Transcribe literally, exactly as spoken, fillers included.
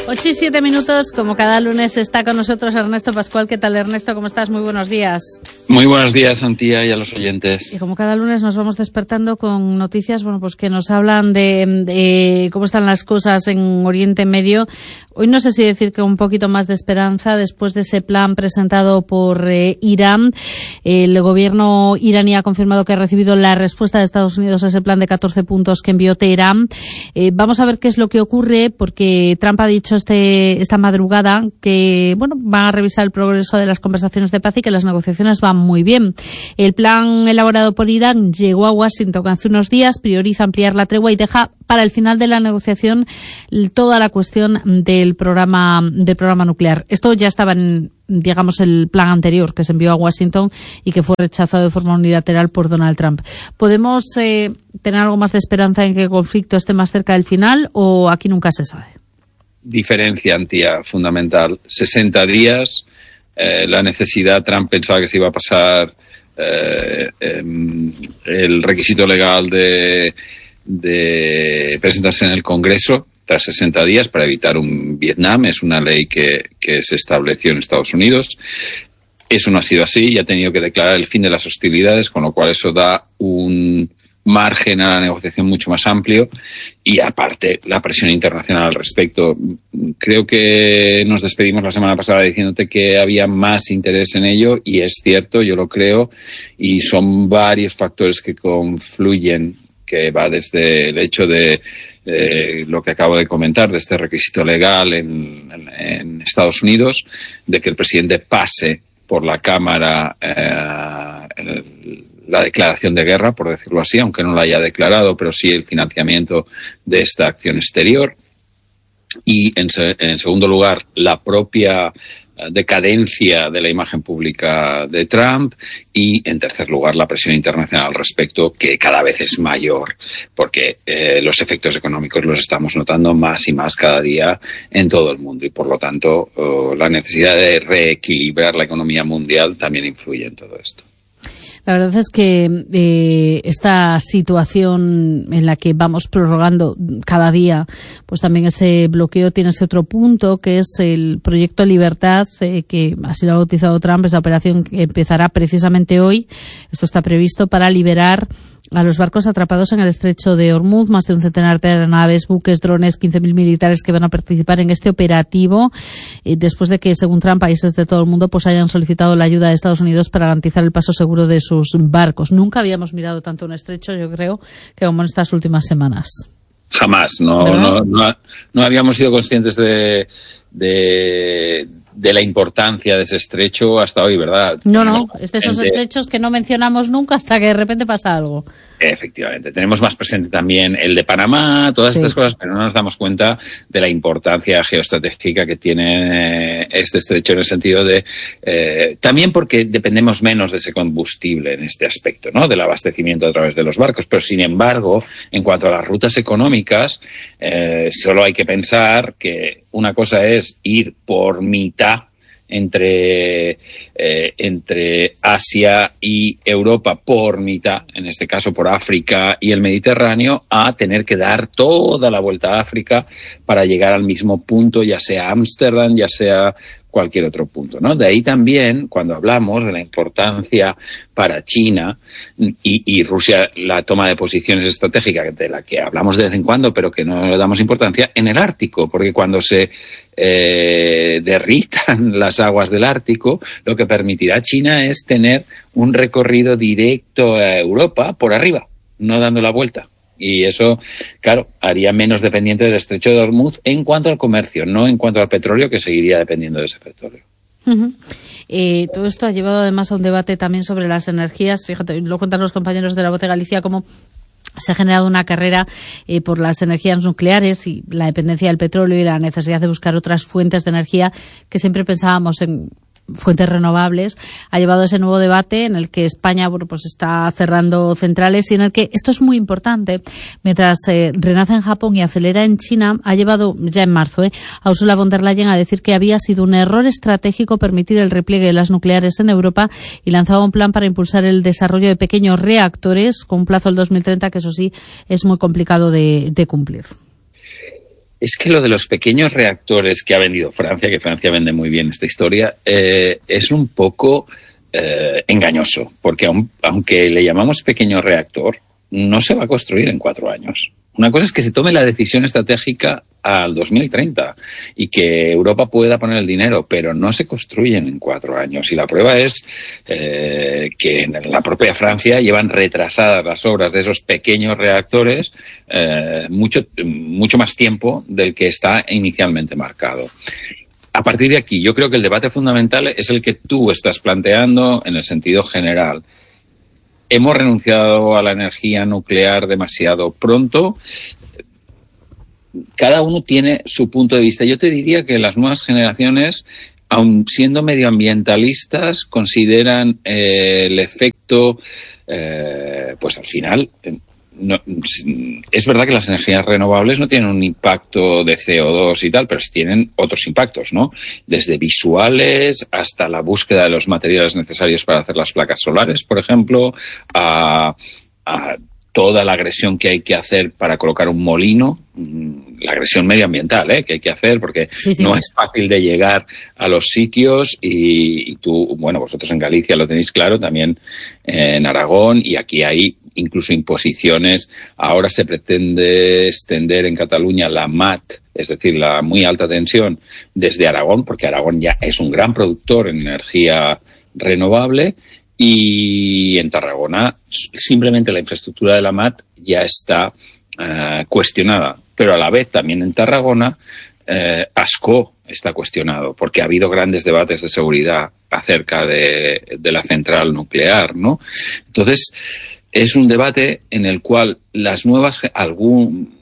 ocho y siete minutos, como cada lunes está con nosotros Ernesto Pascual. ¿Qué tal, Ernesto? ¿Cómo estás? Muy buenos días. Muy buenos días, Antía, y a los oyentes. Y como cada lunes nos vamos despertando con noticias, bueno, pues que nos hablan de, de cómo están las cosas en Oriente Medio. Hoy no sé si decir que un poquito más de esperanza después de ese plan presentado por eh, Irán. El gobierno iraní ha confirmado que ha recibido la respuesta de Estados Unidos a ese plan de catorce puntos que envió Teherán. Eh, vamos a ver qué es lo que ocurre, porque Trump ha dicho este esta madrugada que bueno van a revisar el progreso de las conversaciones de paz y que las negociaciones van muy bien. El plan elaborado por Irán llegó a Washington hace unos días, prioriza ampliar la tregua y deja para el final de la negociación toda la cuestión del programa del programa nuclear. Esto ya estaba en, digamos, el plan anterior que se envió a Washington y que fue rechazado de forma unilateral por Donald Trump. ¿Podemos eh, tener algo más de esperanza en que el conflicto esté más cerca del final o aquí nunca se sabe? Diferencia, Antía, fundamental. sesenta días, eh, la necesidad, Trump pensaba que se iba a pasar eh, eh, el requisito legal de, de presentarse en el Congreso tras sesenta días para evitar un Vietnam. Es una ley que, que se estableció en Estados Unidos. Eso no ha sido así y ha tenido que declarar el fin de las hostilidades, con lo cual eso da un margen a la negociación mucho más amplio y aparte la presión internacional al respecto. Creo que nos despedimos la semana pasada diciéndote que había más interés en ello y es cierto, yo lo creo, y son varios factores que confluyen, que va desde el hecho de eh, lo que acabo de comentar, de este requisito legal en, en, en Estados Unidos, de que el presidente pase por la Cámara eh, el, la declaración de guerra, por decirlo así, aunque no la haya declarado, pero sí el financiamiento de esta acción exterior. Y, en, en segundo lugar, la propia decadencia de la imagen pública de Trump. Y, en tercer lugar, la presión internacional al respecto, que cada vez es mayor, porque eh, los efectos económicos los estamos notando más y más cada día en todo el mundo. Y, por lo tanto, oh, la necesidad de reequilibrar la economía mundial también influye en todo esto. La verdad es que eh, esta situación en la que vamos prorrogando cada día, pues también ese bloqueo tiene ese otro punto, que es el Proyecto Libertad, eh, que así lo ha bautizado Trump, esa operación que empezará precisamente hoy. Esto está previsto para liberar a los barcos atrapados en el estrecho de Hormuz, más de un centenar de aeronaves, buques, drones, quince mil militares que van a participar en este operativo, eh, después de que, según Trump, países de todo el mundo pues hayan solicitado la ayuda de Estados Unidos para garantizar el paso seguro de sus barcos. Nunca habíamos mirado tanto un estrecho, yo creo, que como en estas últimas semanas. Jamás, no, no, no, no habíamos sido conscientes de, de, de la importancia de ese estrecho hasta hoy, ¿verdad? No, no, es de esos estrechos que no mencionamos nunca hasta que de repente pasa algo. Efectivamente, tenemos más presente también el de Panamá, todas sí. Estas cosas, pero no nos damos cuenta de la importancia geoestratégica que tiene este estrecho en el sentido de, eh, también porque dependemos menos de ese combustible en este aspecto, ¿no? Del abastecimiento a través de los barcos, pero sin embargo, en cuanto a las rutas económicas, eh, solo hay que pensar que una cosa es ir por mitad entre eh, entre Asia y Europa por mitad, en este caso por África y el Mediterráneo, a tener que dar toda la vuelta a África para llegar al mismo punto, ya sea Ámsterdam, ya sea cualquier otro punto, ¿no? De ahí también, cuando hablamos de la importancia para China y, y Rusia, la toma de posiciones estratégicas de la que hablamos de vez en cuando, pero que no le damos importancia, en el Ártico, porque cuando se eh, derritan las aguas del Ártico, lo que permitirá a China es tener un recorrido directo a Europa por arriba, no dando la vuelta. Y eso, claro, haría menos dependiente del estrecho de Hormuz en cuanto al comercio, no en cuanto al petróleo, que seguiría dependiendo de ese petróleo. Uh-huh. Eh, todo esto ha llevado además a un debate también sobre las energías. Fíjate, lo cuentan los compañeros de La Voz de Galicia, como se ha generado una carrera eh, por las energías nucleares y la dependencia del petróleo y la necesidad de buscar otras fuentes de energía que siempre pensábamos en fuentes renovables, ha llevado a ese nuevo debate en el que España, bueno, pues está cerrando centrales y en el que esto es muy importante. Mientras eh, renace en Japón y acelera en China, ha llevado ya en marzo eh, a Ursula von der Leyen a decir que había sido un error estratégico permitir el repliegue de las nucleares en Europa y lanzaba un plan para impulsar el desarrollo de pequeños reactores con un plazo del dos mil treinta, que eso sí es muy complicado de, de cumplir. Es que lo de los pequeños reactores que ha vendido Francia, que Francia vende muy bien esta historia, eh, es un poco eh, engañoso, porque aun, aunque le llamamos pequeño reactor, no se va a construir en cuatro años. Una cosa es que se tome la decisión estratégica al dos mil treinta y que Europa pueda poner el dinero, pero no se construyen en cuatro años. Y la prueba es eh, que en la propia Francia llevan retrasadas las obras de esos pequeños reactores eh, mucho, mucho más tiempo del que está inicialmente marcado. A partir de aquí, yo creo que el debate fundamental es el que tú estás planteando en el sentido general. ¿Hemos renunciado a la energía nuclear demasiado pronto? Cada uno tiene su punto de vista. Yo te diría que las nuevas generaciones, aun siendo medioambientalistas, consideran eh, el efecto, eh, pues al final, eh, no, es verdad que las energías renovables no tienen un impacto de C O dos y tal, pero sí tienen otros impactos, ¿no? Desde visuales hasta la búsqueda de los materiales necesarios para hacer las placas solares, por ejemplo, a, a toda la agresión que hay que hacer para colocar un molino, la agresión medioambiental ¿eh? que hay que hacer, porque sí, sí. no es fácil de llegar a los sitios y, y tú, bueno, vosotros en Galicia lo tenéis claro, también en Aragón, y aquí hay incluso imposiciones. Ahora se pretende extender en Cataluña la M A T, es decir, la muy alta tensión, desde Aragón, porque Aragón ya es un gran productor en energía renovable, y en Tarragona simplemente la infraestructura de la M A T ya está uh, cuestionada. Pero a la vez también en Tarragona eh, Ascó está cuestionado, porque ha habido grandes debates de seguridad acerca de, de la central nuclear, ¿no? Entonces, es un debate en el cual las nuevas, algún,